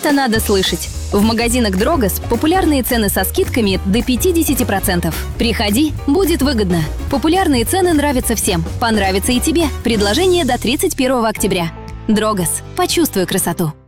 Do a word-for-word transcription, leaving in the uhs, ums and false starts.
Это надо слышать. В магазинах Дрогос популярные цены со скидками до пятидесяти процентов. Приходи, будет выгодно. Популярные цены нравятся всем. Понравится и тебе. Предложение до тридцать первого октября. Дрогос. Почувствуй красоту.